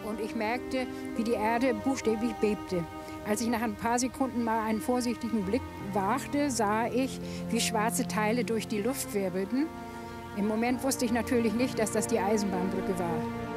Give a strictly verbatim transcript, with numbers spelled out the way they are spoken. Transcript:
und ich merkte, wie die Erde buchstäblich bebte. Als ich nach ein paar Sekunden mal einen vorsichtigen Blick wagte, sah ich, wie schwarze Teile durch die Luft wirbelten. Im Moment wusste ich natürlich nicht, dass das die Eisenbahnbrücke war.